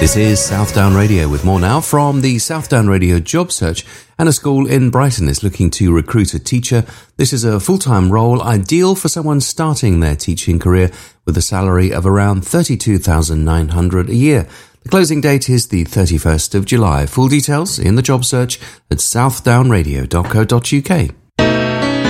This is Southdown Radio with more now from the Southdown Radio job search, and a school in Brighton is looking to recruit a teacher. This is a full-time role, ideal for someone starting their teaching career with a salary of around $32,900 a year. The closing date is the 31st of July. Full details in the job search at southdownradio.co.uk.